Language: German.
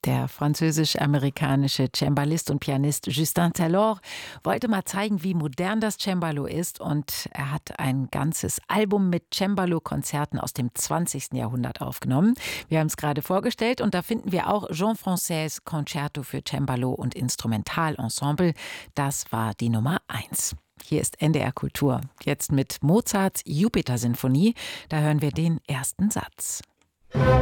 Der französisch-amerikanische Cembalist und Pianist Justin Taylor wollte mal zeigen, wie modern das Cembalo ist, und er hat ein ganzes Album mit Cembalo-Konzerten aus dem 20. Jahrhundert aufgenommen. Wir haben es gerade vorgestellt, und da finden wir auch Jean Français Concerto für Cembalo und Instrumentalensemble. Das war die Nummer 1. Hier ist NDR Kultur. Jetzt mit Mozarts Jupiter-Sinfonie. Da hören wir den ersten Satz.